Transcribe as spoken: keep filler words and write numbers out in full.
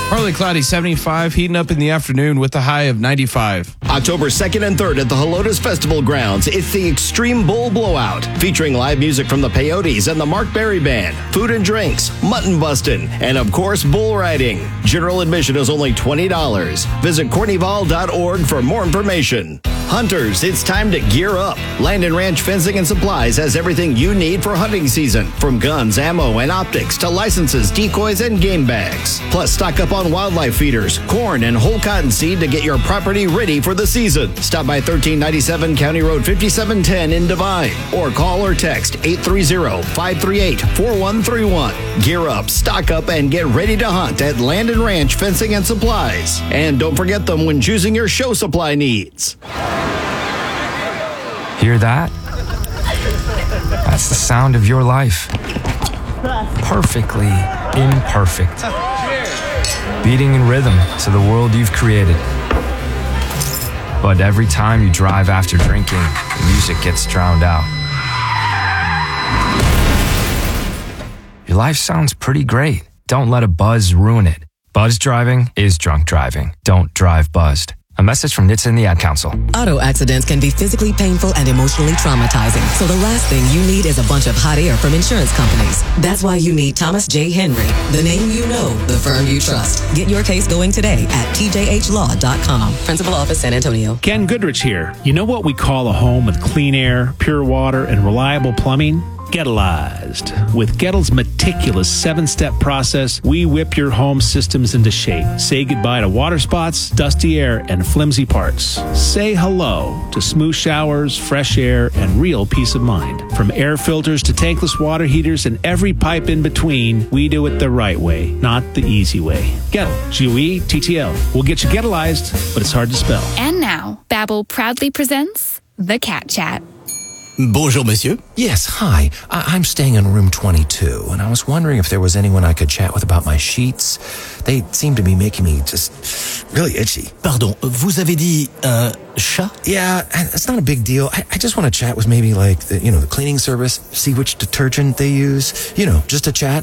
Partly cloudy, seventy-five, heating up in the afternoon with a high of ninety-five. October second and third at the Helotes Festival Grounds, it's the Extreme Bull Blowout, featuring live music from the Peyotes and the Mark Berry Band, food and drinks, mutton bustin', and of course, bull riding. General admission is only twenty dollars. Visit courtney vol dot org for more information. Hunters, it's time to gear up. Land and Ranch Fencing and Supplies has everything you need for hunting season, from guns, ammo, and optics to licenses, decoys, and game bags. Plus, stock up on wildlife feeders, corn, and whole cotton seed to get your property ready for the season. Stop by thirteen ninety-seven County Road fifty-seven ten in Devine, or call or text eight three zero, five three eight, four one three one. Gear up, stock up, and get ready to hunt at Land and Ranch Fencing and Supplies. And don't forget them when choosing your show supply needs. Hear that? That's the sound of your life. Perfectly imperfect. Beating in rhythm to the world you've created. But every time you drive after drinking, the music gets drowned out. Your life sounds pretty great. Don't let a buzz ruin it. Buzz driving is drunk driving. Don't drive buzzed. A message from N H T S A and the Ad Council. Auto accidents can be physically painful and emotionally traumatizing. So the last thing you need is a bunch of hot air from insurance companies. That's why you need Thomas J. Henry, the name you know, the firm you trust. Get your case going today at T J H law dot com. Principal Office, San Antonio. Ken Goodrich here. You know what we call a home with clean air, pure water, and reliable plumbing? Gettleized. With Gettle's meticulous seven-step process, we whip your home systems into shape. Say goodbye to water spots, dusty air, and flimsy parts. Say hello to smooth showers, fresh air, and real peace of mind. From air filters to tankless water heaters and every pipe in between, we do it the right way, not the easy way. Gettle. G O E T T L. We'll get you Gettleized, but it's hard to spell. And now, Babbel proudly presents The Cat Chat. Bonjour, monsieur. Yes, hi. I- I'm staying in room twenty-two, and I was wondering if there was anyone I could chat with about my sheets. They seem to be making me just really itchy. Pardon, vous avez dit un chat? Yeah, it's not a big deal. I, I just want to chat with maybe like, the, you know, the cleaning service, see which detergent they use. You know, just a chat.